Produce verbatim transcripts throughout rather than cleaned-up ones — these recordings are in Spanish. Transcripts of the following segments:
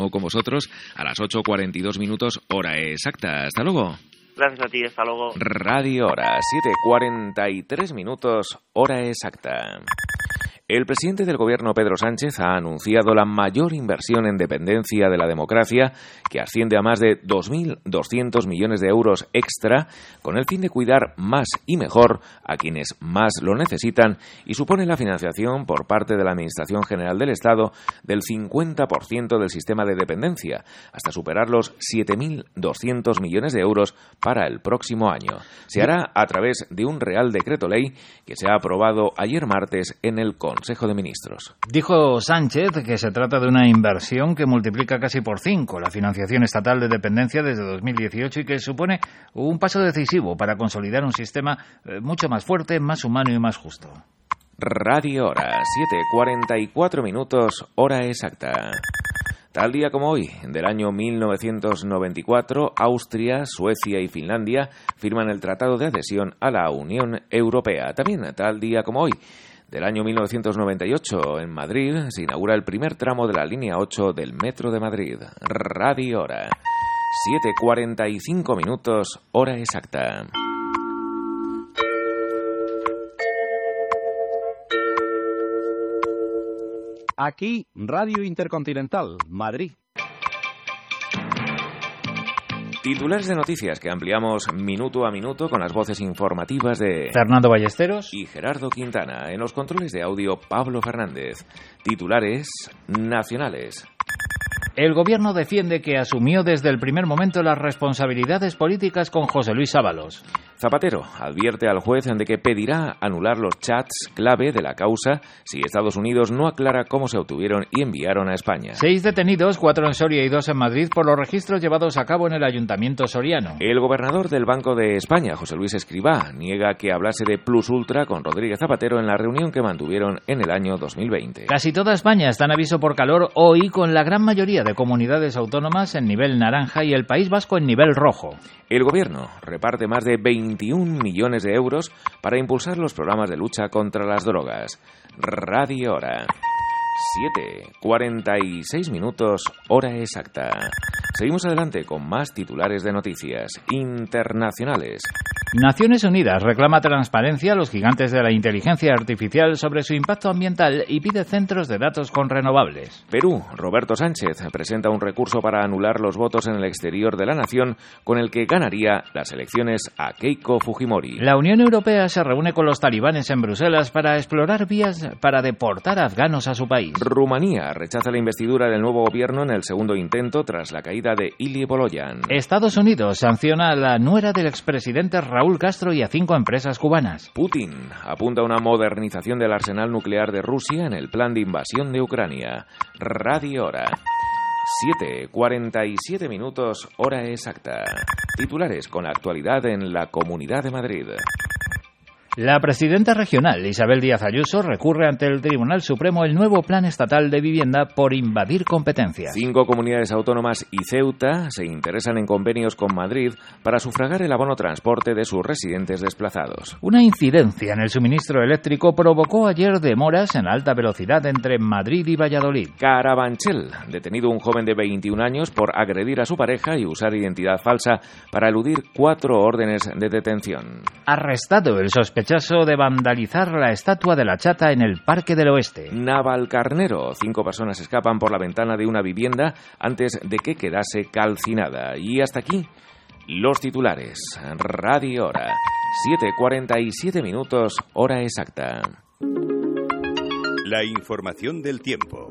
con vosotros a las ocho cuarenta y dos minutos, hora exacta. Hasta luego. Gracias a ti, hasta luego. Radio Hora, siete cuarenta y tres minutos, hora exacta. El presidente del Gobierno, Pedro Sánchez, ha anunciado la mayor inversión en dependencia de la democracia, que asciende a más de dos mil doscientos millones de euros extra, con el fin de cuidar más y mejor a quienes más lo necesitan, y supone la financiación por parte de la Administración General del Estado del cincuenta por ciento del sistema de dependencia, hasta superar los siete mil doscientos millones de euros para el próximo año. Se hará a través de un Real Decreto Ley que se ha aprobado ayer martes en el Consejo Consejo de Ministros. Dijo Sánchez que se trata de una inversión que multiplica casi por cinco la financiación estatal de dependencia desde dos mil dieciocho y que supone un paso decisivo para consolidar un sistema mucho más fuerte, más humano y más justo. Radio Hora, siete cuarenta y cuatro minutos, hora exacta. Tal día como hoy, del año mil novecientos noventa y cuatro, Austria, Suecia y Finlandia firman el Tratado de Adhesión a la Unión Europea. También, tal día como hoy, del año mil novecientos noventa y ocho, en Madrid, se inaugura el primer tramo de la línea ocho del Metro de Madrid. Radio Hora, siete cuarenta y cinco minutos, hora exacta. Aquí, Radio Intercontinental, Madrid. Titulares de noticias que ampliamos minuto a minuto con las voces informativas de Fernando Ballesteros y Gerardo Quintana. En los controles de audio, Pablo Fernández. Titulares nacionales. El Gobierno defiende que asumió desde el primer momento las responsabilidades políticas con José Luis Ábalos. Zapatero advierte al juez de que pedirá anular los chats clave de la causa si Estados Unidos no aclara cómo se obtuvieron y enviaron a España. Seis detenidos, cuatro en Soria y dos en Madrid, por los registros llevados a cabo en el Ayuntamiento soriano. El gobernador del Banco de España, José Luis Escrivá, niega que hablase de Plus Ultra con Rodríguez Zapatero en la reunión que mantuvieron en el año dos mil veinte. Casi toda España está en aviso por calor hoy, con la gran mayoría de comunidades autónomas en nivel naranja y el País Vasco en nivel rojo. El Gobierno reparte más de veintiún millones de euros para impulsar los programas de lucha contra las drogas. Radio Hora, siete cuarenta y seis minutos, hora exacta. Seguimos adelante con más titulares de noticias internacionales. Naciones Unidas reclama transparencia a los gigantes de la inteligencia artificial sobre su impacto ambiental y pide centros de datos con renovables. Perú, Roberto Sánchez presenta un recurso para anular los votos en el exterior de la nación, con el que ganaría las elecciones a Keiko Fujimori. La Unión Europea se reúne con los talibanes en Bruselas para explorar vías para deportar a afganos a su país. Rumanía rechaza la investidura del nuevo gobierno en el segundo intento tras la caída de Ilie Boloyan. Estados Unidos sanciona a la nuera del expresidente Raúl Castro y a cinco empresas cubanas. Putin apunta a una modernización del arsenal nuclear de Rusia en el plan de invasión de Ucrania. Radio Hora, siete cuarenta y siete minutos, hora exacta. Titulares con la actualidad en la Comunidad de Madrid. La presidenta regional, Isabel Díaz Ayuso, recurre ante el Tribunal Supremo el nuevo Plan Estatal de Vivienda por invadir competencias. Cinco comunidades autónomas y Ceuta se interesan en convenios con Madrid para sufragar el abono transporte de sus residentes desplazados. Una incidencia en el suministro eléctrico provocó ayer demoras en alta velocidad entre Madrid y Valladolid. Carabanchel, detenido un joven de veintiún años por agredir a su pareja y usar identidad falsa para eludir cuatro órdenes de detención. Arrestado el sospechoso de vandalizar la estatua de la Chata en el Parque del Oeste. Navalcarnero. Cinco personas escapan por la ventana de una vivienda antes de que quedase calcinada. Y hasta aquí los titulares. Radio Hora, siete cuarenta y siete minutos, hora exacta. La información del tiempo.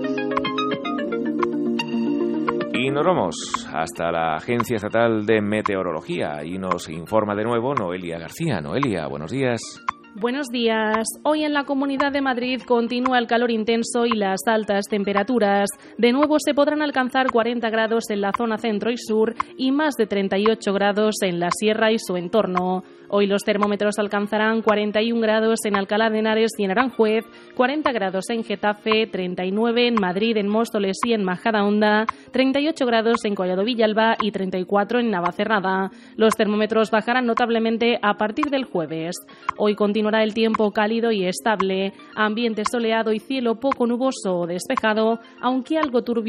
Y nos vamos hasta la Agencia Estatal de Meteorología y nos informa de nuevo Noelia García. Noelia, buenos días. Buenos días. Hoy en la Comunidad de Madrid continúa el calor intenso y las altas temperaturas. De nuevo se podrán alcanzar cuarenta grados en la zona centro y sur y más de treinta y ocho grados en la sierra y su entorno. Hoy los termómetros alcanzarán cuarenta y un grados en Alcalá de Henares y en Aranjuez, cuarenta grados en Getafe, treinta y nueve en Madrid, en Móstoles y en Majadahonda, treinta y ocho grados en Collado Villalba y treinta y cuatro en Navacerrada. Los termómetros bajarán notablemente a partir del jueves. Hoy continuará el tiempo cálido y estable, ambiente soleado y cielo poco nuboso o despejado, aunque algo turbio